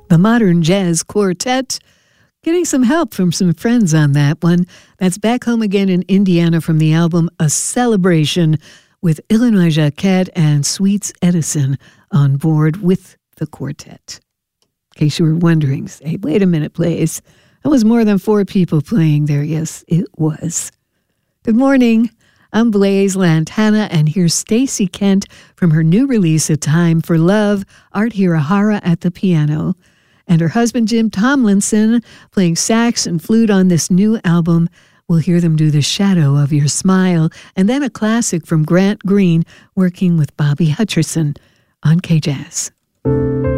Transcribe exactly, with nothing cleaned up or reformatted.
The Modern Jazz Quartet. Getting some help from some friends on that one. That's Back Home Again in Indiana from the album A Celebration, with Illinois Jacquet and Sweets Edison on board with the quartet. In case you were wondering, say, wait a minute, please. That was more than four people playing there. Yes, it was. Good morning. I'm Blaise Lantana, and here's Stacey Kent from her new release, A Time for Love, Art Hirahara at the piano, and her husband Jim Tomlinson playing sax and flute on this new album. We'll hear them do The Shadow of Your Smile, and then a classic from Grant Green working with Bobby Hutcherson on K-Jazz.